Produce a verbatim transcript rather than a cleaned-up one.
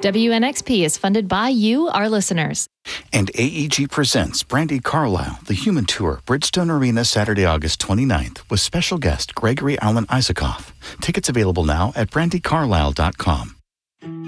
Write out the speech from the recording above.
W N X P is funded by you, our listeners. And A E G presents Brandi Carlile, The Human Tour, Bridgestone Arena, Saturday, August twenty-ninth, with special guest Gregory Alan Isakov. Tickets available now at brandi carlile dot com.